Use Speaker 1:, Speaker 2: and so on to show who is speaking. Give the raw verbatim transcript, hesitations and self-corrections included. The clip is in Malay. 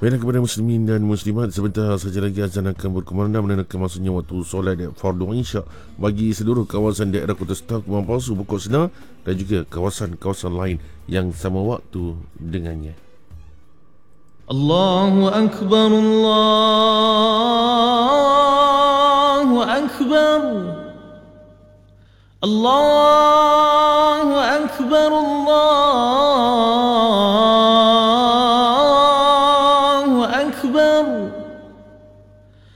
Speaker 1: Baiklah kepada muslimin dan muslimat, sebentar saja lagi azan akan berkumandang menandakan masuknya waktu solat fardu isyak bagi seluruh kawasan daerah Kota Star, Kepulauan Pasu, Pokok Senar dan juga kawasan-kawasan lain yang sama waktu dengannya.
Speaker 2: Allahu Akbar, Allahu Akbar, Allahu Akbar,